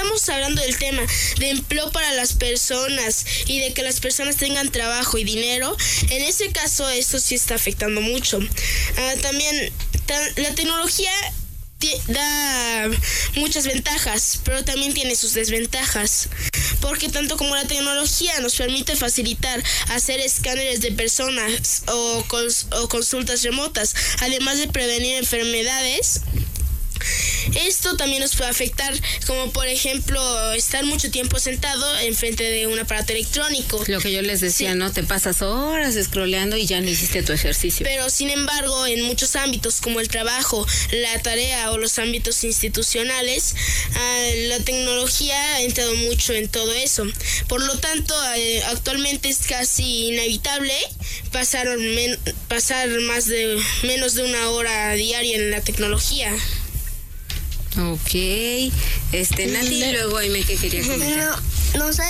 estamos hablando del tema de empleo para las personas y de que las personas tengan trabajo y dinero, en ese caso esto sí está afectando mucho. También la tecnología da muchas ventajas, pero también tiene sus desventajas, porque tanto como la tecnología nos permite facilitar hacer escáneres de personas o consultas remotas, además de prevenir enfermedades, esto también nos puede afectar, como por ejemplo estar mucho tiempo sentado enfrente de un aparato electrónico. Lo que yo les decía, sí. ¿no? Te pasas horas scrolleando y ya no hiciste tu ejercicio. Pero sin embargo, en muchos ámbitos como el trabajo, la tarea o los ámbitos institucionales, la tecnología ha entrado mucho en todo eso. Por lo tanto, actualmente es casi inevitable pasar menos de una hora diaria en la tecnología. Ok, Nati, y luego Aime, ¿qué quería comentar? No sé.